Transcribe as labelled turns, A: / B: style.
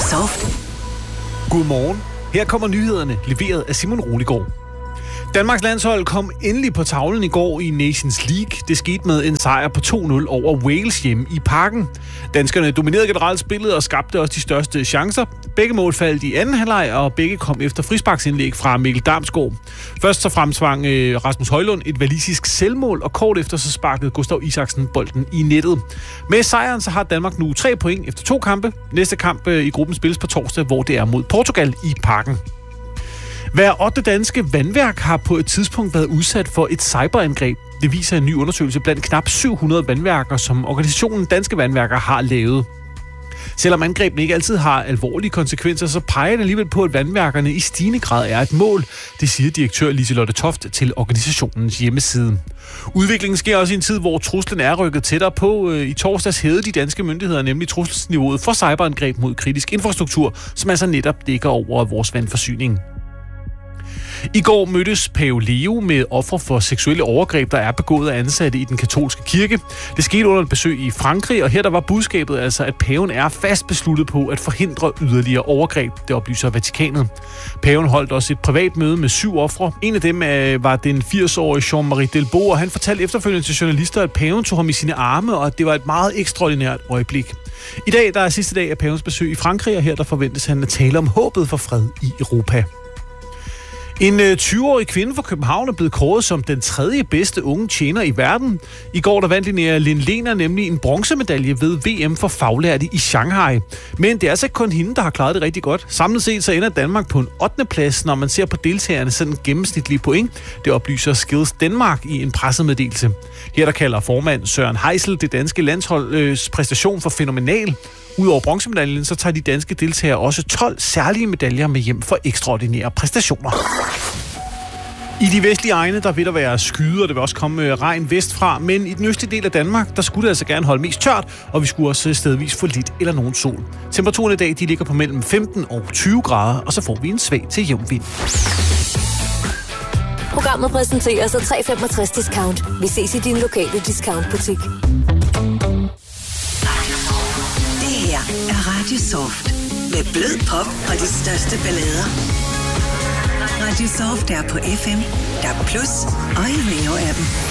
A: Soft.
B: Godmorgen. Her kommer nyhederne, leveret af Simon Roligård. Danmarks landshold kom endelig på tavlen i går i Nations League. Det skete med en sejr på 2-0 over Wales hjemme i Parken. Danskerne dominerede generelt spillet og skabte også de største chancer. Begge mål faldt i anden halvleg, og begge kom efter frisparksindlæg fra Mikkel Damsgaard. Først så fremtvang Rasmus Højlund et walisisk selvmål, og kort efter så sparkede Gustav Isaksen bolden i nettet. Med sejren så har Danmark nu 3 point efter 2 kampe. Næste kamp i gruppen spilles på torsdag, hvor det er mod Portugal i Parken. Hver 8. danske vandværk har på et tidspunkt været udsat for et cyberangreb. Det viser en ny undersøgelse blandt knap 700 vandværker, som organisationen Danske Vandværker har lavet. Selvom angrebene ikke altid har alvorlige konsekvenser, så peger det alligevel på, at vandværkerne i stigende grad er et mål. Det siger direktør Liselotte Toft til organisationens hjemmeside. Udviklingen sker også i en tid, hvor truslen er rykket tættere på. I torsdags hævede de danske myndigheder nemlig trusselsniveauet for cyberangreb mod kritisk infrastruktur, som altså netop dækker over vores vandforsyning. I går mødtes Pave Leo med ofre for seksuelle overgreb, der er begået af ansatte i den katolske kirke. Det skete under et besøg i Frankrig, og her der var budskabet altså, at paven er fast besluttet på at forhindre yderligere overgreb, det oplyser Vatikanet. Paven holdt også et privat møde med 7 ofre. En af dem var den 80-årige Jean-Marie Delbo, og han fortalte efterfølgende til journalister, at paven tog ham i sine arme, og at det var et meget ekstraordinært øjeblik. I dag der er sidste dag af pavens besøg i Frankrig, og her der forventes han at tale om håbet for fred i Europa. En 20-årig kvinde fra København er blevet kåret som den 3. bedste unge tjener i verden. I går der vandt Linnea Lindlener nemlig en bronzemedalje ved VM for faglærte i Shanghai. Men det er altså ikke kun hende, der har klaret det rigtig godt. Samlet set så ender Danmark på en 8. plads, når man ser på deltagerne sådan gennemsnitlige point. Det oplyser Skills Denmark i en pressemeddelelse. Her der kalder formand Søren Heisel det danske landsholds præstation for fænomenal. Udover bronzemedaljen, så tager de danske deltagere også 12 særlige medaljer med hjem for ekstraordinære præstationer. I de vestlige egne, der vil der være skyder, og det vil også komme regn vestfra, men i den østlige del af Danmark, der skulle det altså gerne holde mest tørt, og vi skulle også stedvis få lidt eller nogen sol. Temperaturen i dag, de ligger på mellem 15 og 20 grader, og så får vi en svag til jævn vind.
A: Programmet præsenteres af 365 Discount. Vi ses i din lokale discountbutik. Det her er Radio Soft. Med blød pop og de største ballader. Radio Soft er på FM, der Plus og i Rio-appen.